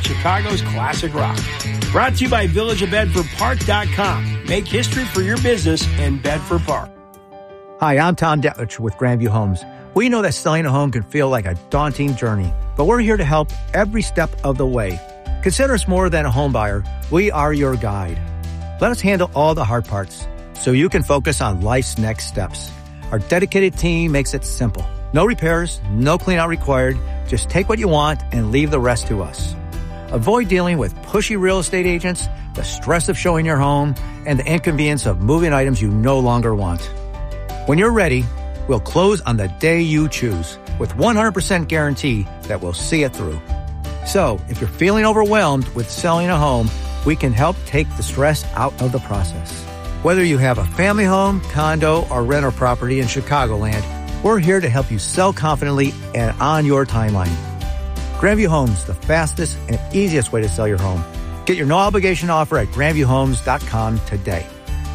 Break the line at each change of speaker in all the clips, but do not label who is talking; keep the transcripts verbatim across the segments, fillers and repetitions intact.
Chicago's classic rock. Brought to you by village of bedford park dot com. Make history for your business in Bedford Park.
Hi, I'm Tom Detlich with Grandview Homes. We know that selling a home can feel like a daunting journey, but we're here to help every step of the way. Consider us more than a home buyer. We are your guide. Let us handle all the hard parts so you can focus on life's next steps. Our dedicated team makes it simple. No repairs, no clean out required. Just take what you want and leave the rest to us. Avoid dealing with pushy real estate agents, the stress of showing your home, and the inconvenience of moving items you no longer want. When you're ready, we'll close on the day you choose with one hundred percent guarantee that we'll see it through. So, if you're feeling overwhelmed with selling a home, we can help take the stress out of the process. Whether you have a family home, condo, or rental property in Chicagoland, we're here to help you sell confidently and on your timeline. Grandview Homes, the fastest and easiest way to sell your home. Get your no-obligation offer at grandview homes dot com today.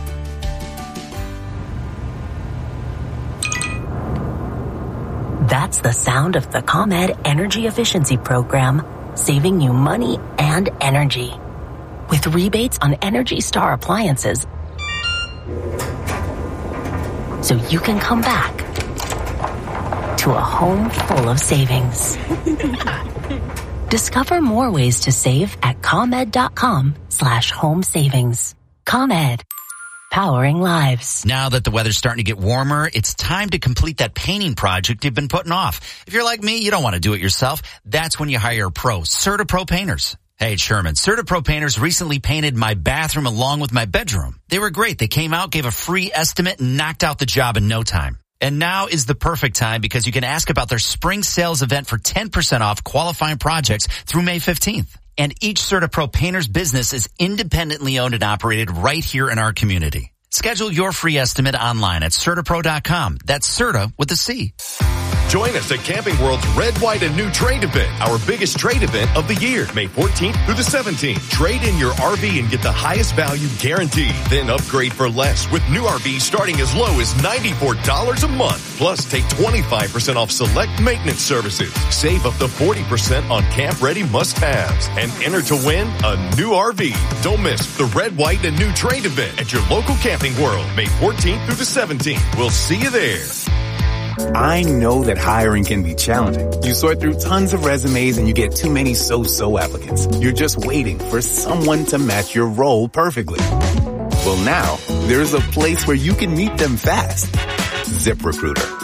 That's the sound of the ComEd Energy Efficiency Program, saving you money and energy. With rebates on Energy Star appliances, so you can come back to a home full of savings. Discover more ways to save at ComEd.com slash home savings. ComEd. Powering lives.
Now that the weather's starting to get warmer, it's time to complete that painting project you've been putting off. If you're like me, you don't want to do it yourself. That's when you hire a pro, CertaPro Painters. Hey, it's Sherman. CertaPro Painters recently painted my bathroom along with my bedroom. They were great. They came out, gave a free estimate, and knocked out the job in no time. And now is the perfect time because you can ask about their spring sales event for ten percent off qualifying projects through May fifteenth. And each CertaPro Painters business is independently owned and operated right here in our community. Schedule your free estimate online at Certapro dot com. That's Certa with a C.
Join us at Camping World's Red, White, and New Trade event, our biggest trade event of the year, May fourteenth through the seventeenth. Trade in your R V and get the highest value guaranteed. Then upgrade for less with new R Vs starting as low as ninety-four dollars a month. Plus, take twenty-five percent off select maintenance services. Save up to forty percent on camp-ready must-haves. And enter to win a new R V. Don't miss the Red, White, and New Trade event at your local Camping World, May fourteenth through the seventeenth. We'll see you there.
I know that hiring can be challenging. You sort through tons of resumes and you get too many so-so applicants. You're just waiting for someone to match your role perfectly. Well, now there's a place where you can meet them fast. ZipRecruiter.